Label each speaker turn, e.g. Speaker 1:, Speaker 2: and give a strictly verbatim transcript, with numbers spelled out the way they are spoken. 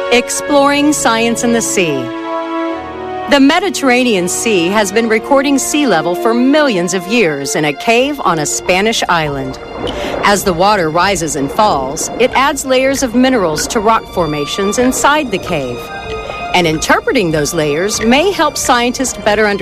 Speaker 1: Exploring science in the sea. The Mediterranean Sea has been recording sea level for millions of years in a cave on a Spanish island. As the water rises and falls, it adds layers of minerals to rock formations inside the cave. And interpreting those layers may help scientists better understand